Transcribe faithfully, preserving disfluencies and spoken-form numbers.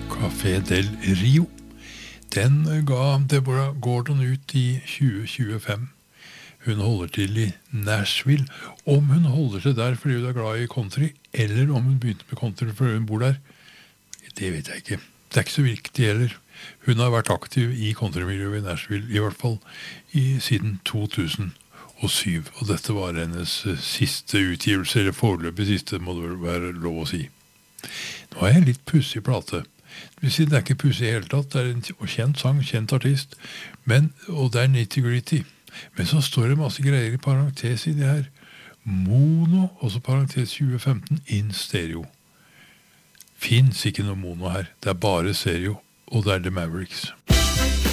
Café del Rio. Den ga Deborah Gordon ut i tjue tjuefem. Hun holder til i Nashville. Om hun holder til der fordi hun er glad i country, eller om hun begynte med country fordi hun bor der, det vet jeg ikke. Det er ikke så viktig heller. Hun har vært aktiv i countrymiljøet i Nashville, i hvert fall i, siden to tusen og syv. Og dette var hennes siste utgivelse, eller foreløpig siste, må det være lov å si. Nå har jeg litt pussig plate. Det vil si, det er ikke pussig i hele tatt. Det er en kjent sang, kjent artist, men, og det er nitty-gritty. Men så står det masse greier i parentes i det her. Mono, også parentes tjue femten, in stereo. Finns ikke noe mono her. Det er bare stereo, og det er The Mavericks.